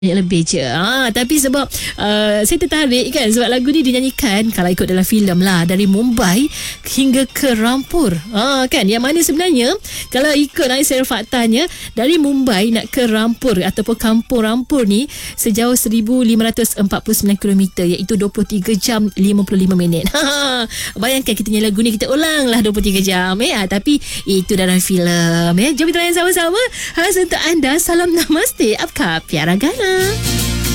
lebih je. Tapi sebab saya tertarik kan, sebab lagu ni dinyanyikan kalau ikut dalam filem lah, dari Mumbai hingga ke Rampur. Kan, yang mana sebenarnya kalau ikut serial faktanya, dari Mumbai nak ke Rampur ataupun kampung Rampur ni sejauh 1549 km, iaitu 23 jam 55 minit. Bayangkan kita nyanyi lagu ni, kita ulang lah 23 jam tapi itu dalam filem. Jom kita layan sama-sama. Khas untuk anda, salam namaste, apka pyara gana.